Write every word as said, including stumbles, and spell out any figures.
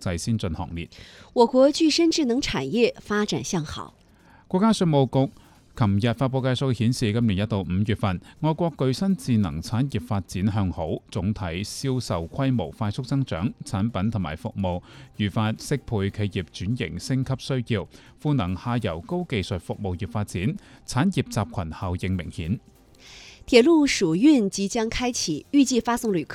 際先進行列。 我國具身智能產業發展向好。 國家稅務局琴日發佈嘅數據顯示，今年一到五月份，我國具身智能產業發展向好，總體銷售規模快速增長，產品同埋服務愈發適配企業轉型升級需要，賦能下游高技術服務業發展，產業集群效應明顯。 鐵路暑運即將開啟，預計發送旅客